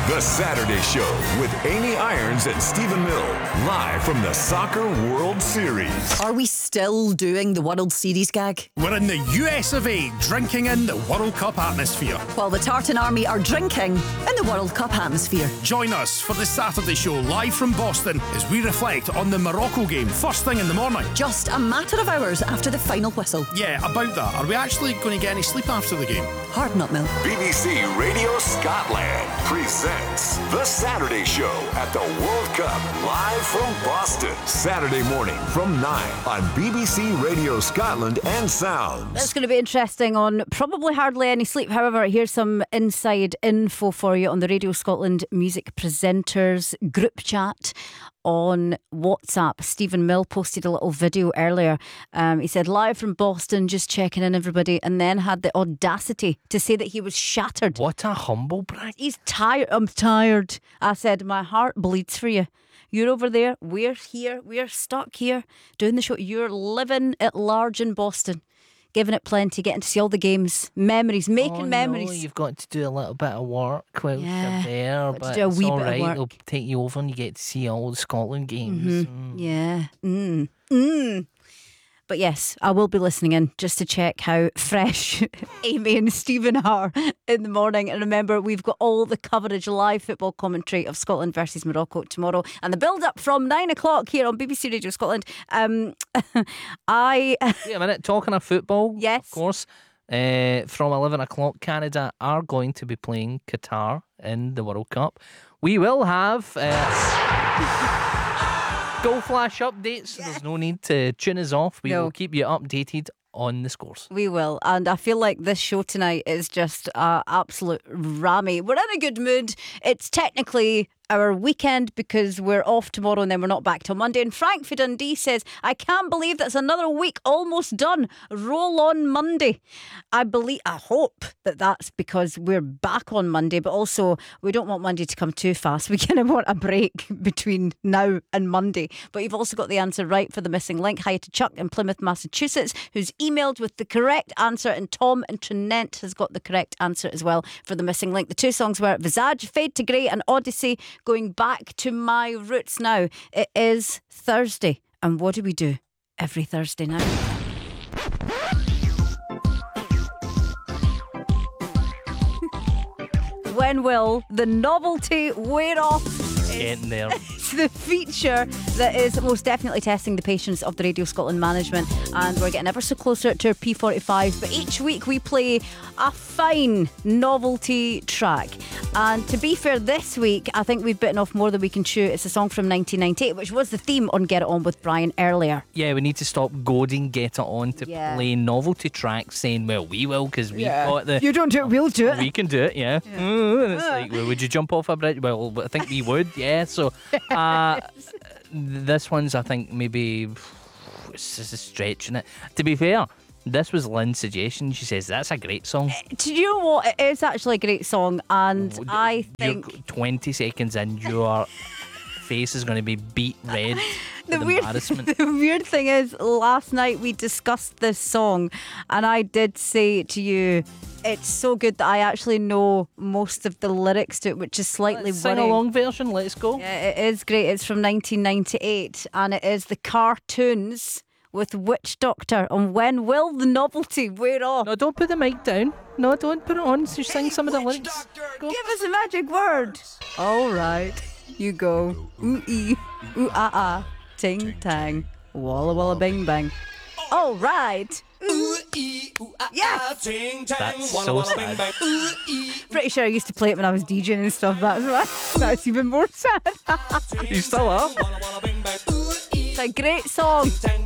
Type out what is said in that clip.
The Saturday Show with Amy Irons and Stephen Mill, live from the Soccer World Series. Are we still doing the World Series gag? We're in the US of A, drinking in the World Cup atmosphere. While the Tartan Army are drinking in the World Cup atmosphere. Join us for the Saturday Show live from Boston as we reflect on the Morocco game first thing in the morning. Just a matter of hours after the final whistle. Yeah, about that. Are we actually going to get any sleep after the game? Hard nut, Mill. BBC Radio Scotland presents The Saturday Show at the World Cup, live from Boston. Saturday morning from 9 on BBC Radio Scotland and Sounds. That's going to be interesting on probably hardly any sleep. However, here's some inside info for you on the Radio Scotland Music Presenters group chat on WhatsApp. Stephen Mill posted a little video earlier. He said, live from Boston, just checking in everybody, and then had the audacity to say that he was shattered. What a humble brag. He's tired. I'm tired. I said, my heart bleeds for you. You're over there. We're here. We're stuck here doing the show. You're living at large in Boston, giving it plenty, getting to see all the games, memories, making memories. No, you've got to do a little bit of work while you're there, got but to do a it's wee all bit of right. work. They'll take you over and you get to see all the Scotland games. Yeah. But yes, I will be listening in just to check how fresh Amy and Stephen are in the morning. And remember, we've got all the coverage, live football commentary of Scotland versus Morocco tomorrow, and the build-up from 9 o'clock here on BBC Radio Scotland. Wait a minute, talking of football, Yes. of course, from 11 o'clock, Canada are going to be playing Qatar in the World Cup. We will have goal flash updates, so there's no need to tune us off. We will keep you updated on the scores. We will, and I feel like this show tonight is just absolute rammy. We're in a good mood. It's technically our weekend because we're off tomorrow and then we're not back till Monday. And Frank for Dundee says, I can't believe that's another week almost done. Roll on Monday. I hope that that's because we're back on Monday, but also we don't want Monday to come too fast. We kind of want a break between now and Monday. But you've also got the answer right for the missing link. Hi to Chuck in Plymouth, Massachusetts, who's emailed with the correct answer, and Tom in Trinent has got the correct answer as well for the missing link. The two songs were Visage, Fade to Grey, and Odyssey. Going back to my roots now. It is Thursday, and what do we do every Thursday now? When will the novelty wear off? Getting there. It's the feature that is most definitely testing the patience of the Radio Scotland management, and we're getting ever so closer to our P45. But each week we play a fine novelty track, and to be fair, this week I think we've bitten off more than we can chew. It's a song from 1998, which was the theme on Get It On with Brian earlier. Yeah, we need to stop goading Get It On to play novelty tracks, saying, well, we will because we've got the... You don't do it, we'll do it. We can do it, yeah. And it's like, well, would you jump off a bridge? Well, I think we would, yeah. So this one's, I think, maybe it's just stretching it. To be fair, this was Lynn's suggestion. She says that's a great song. Do you know what? It is actually a great song, and I think You're 20 seconds in, your face is going to be beat red. The embarrassment. The weird thing is, last night we discussed this song, and I did say to you, it's so good that I actually know most of the lyrics to it, which is slightly Sing worrying. along version, let's go. Yeah, it is great. It's from 1998, and it is the cartoons with Witch Doctor on When Will the Novelty Wear Off. No, don't put the mic down. No, don't put it on. Just sing some of the lyrics. Go. Give us a magic word. All right, you go. Ooh ee, ooh ah ah, ting tang, walla walla bing bang. All right. Yes. That's so sad. Pretty sure I used to play it when I was DJing and stuff. That's even more sad. You still are? It's a great song.